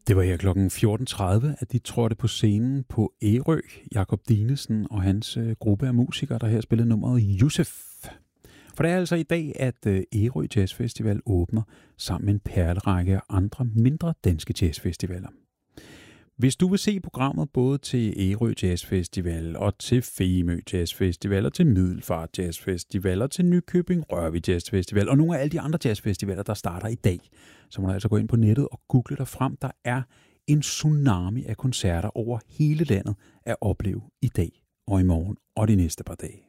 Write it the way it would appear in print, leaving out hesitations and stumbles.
Det var her klokken 14.30, at de trådte på scenen på Ærø. Jakob Dinesen og hans gruppe af musikere, der her spillede nummeret Yusuf. For det er altså i dag, at Ærø Jazz Festival åbner sammen med en perlerække af andre mindre danske jazzfestivaler. Hvis du vil se programmet både til Ærø Jazz Festival og til Femø Jazz Festival og til Middelfart Jazz Festival og til Nykøbing Rørvig Jazz Festival og nogle af alle de andre jazzfestivaler, der starter i dag, så må du altså gå ind på nettet og google dig frem. Der er en tsunami af koncerter over hele landet at opleve i dag og i morgen og de næste par dage.